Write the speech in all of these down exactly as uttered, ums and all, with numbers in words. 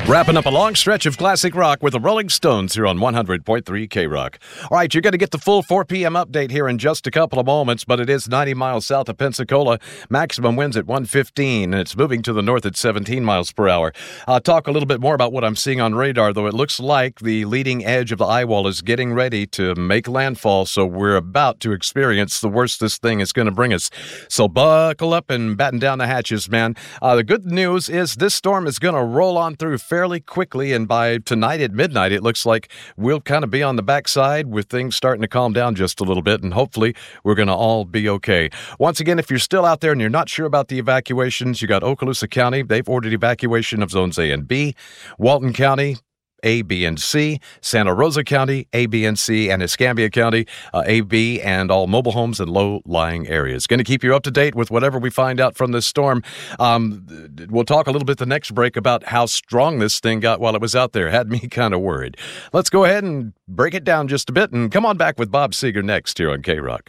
Wrapping up a long stretch of classic rock with the Rolling Stones here on one hundred point three K-Rock. All right, you're going to get the full four p.m. update here in just a couple of moments, but it is ninety miles south of Pensacola. Maximum winds at one fifteen, and it's moving to the north at seventeen miles per hour. I'll talk a little bit more about what I'm seeing on radar, though. It looks like the leading edge of the eye wall is getting ready to make landfall, so we're about to experience the worst this thing is going to bring us. So buckle up and batten down the hatches, man. Uh, the good news is this storm is going to roll on through fairly quickly, and by tonight at midnight, it looks like we'll kind of be on the backside with things starting to calm down just a little bit, and hopefully we're going to all be okay. Once again, if you're still out there and you're not sure about the evacuations, you got Okaloosa County. They've ordered evacuation of zones A and B. Walton County, A, B, and C. Santa Rosa County, A, B, and C. And Escambia County, uh, A, B, and all mobile homes and low-lying areas. Going to keep you up to date with whatever we find out from this storm. Um, we'll talk a little bit the next break about how strong this thing got while it was out there. Had me kind of worried. Let's go ahead and break it down just a bit and come on back with Bob Seger next here on K-Rock.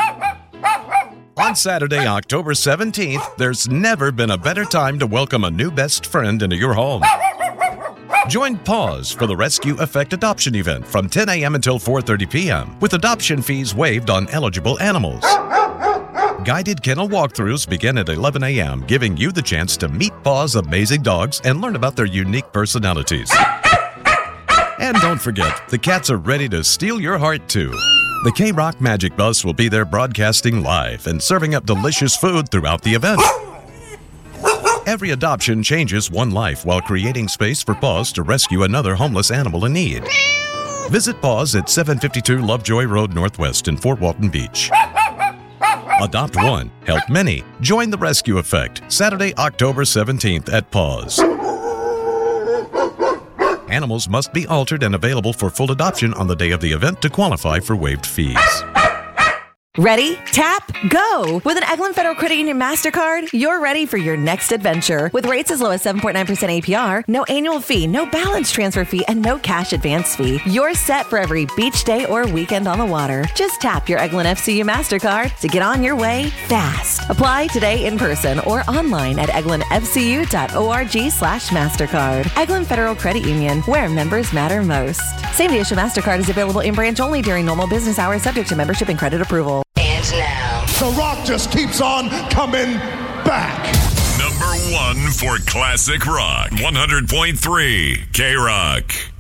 On Saturday, October seventeenth, there's never been a better time to welcome a new best friend into your home. Join Paws for the Rescue Effect Adoption Event from ten a.m. until four thirty p.m. with adoption fees waived on eligible animals. Guided kennel walkthroughs begin at eleven a.m., giving you the chance to meet Paws' amazing dogs and learn about their unique personalities. And don't forget, the cats are ready to steal your heart, too. The K-Rock Magic Bus will be there broadcasting live and serving up delicious food throughout the event. Every adoption changes one life while creating space for Paws to rescue another homeless animal in need. Visit Paws at seven fifty-two Lovejoy Road Northwest in Fort Walton Beach. Adopt one, help many. Join the Rescue Effect, Saturday, October seventeenth at Paws. Animals must be altered and available for full adoption on the day of the event to qualify for waived fees. Ready? Tap, go! With an Eglin Federal Credit Union MasterCard, you're ready for your next adventure. With rates as low as seven point nine percent A P R, no annual fee, no balance transfer fee, and no cash advance fee. You're set for every beach day or weekend on the water. Just tap your Eglin F C U MasterCard to get on your way fast. Apply today in person or online at eglinfcu.org slash MasterCard. Eglin Federal Credit Union, where members matter most. Same-day issue MasterCard is available in branch only during normal business hours, subject to membership and credit approval. And now, The Rock just keeps on coming back. Number one for classic rock, one hundred point three K-Rock.